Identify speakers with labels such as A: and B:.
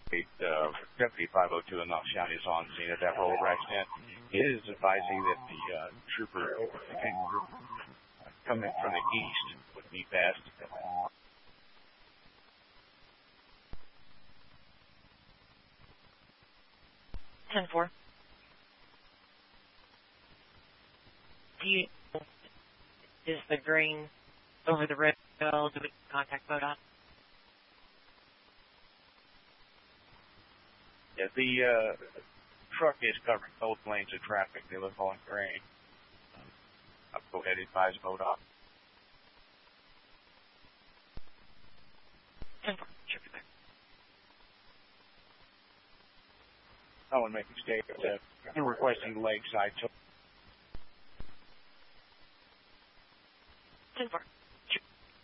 A: Deputy 502 in Knox County is on scene at that roller accident. It is advising that the trooper coming from the east would be fast.
B: 10-4. Is the green over the red? Do we contact MoDOT?
A: Yeah, the truck is covering both lanes of traffic. They look all in green. I'll go ahead and advise MoDOT.
B: 10-4.
A: Someone making statement that requesting lakeside.